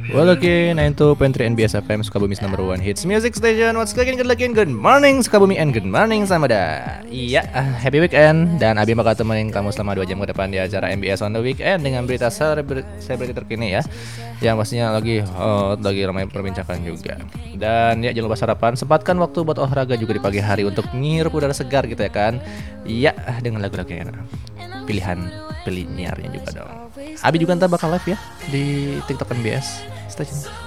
Well, okay, 92.3 NBS FM, Sukabumi's number one hits music station. What's cooking, good looking, good morning Sukabumi and good morning Samada. Iya, happy weekend. Dan Abi bakal temenin kamu selama 2 jam ke depan di acara MBS on the weekend dengan berita selebriti terkini ya, yang pastinya lagi hot, lagi ramai perbincangan juga. Dan ya, jangan lupa sarapan, sempatkan waktu buat olahraga juga di pagi hari untuk ngirup udara segar gitu ya kan. Iya, dengan lagu-lagu yang pilihan penyiarnya juga dong. Abi juga ntar bakal live ya di TikTok MBS Station.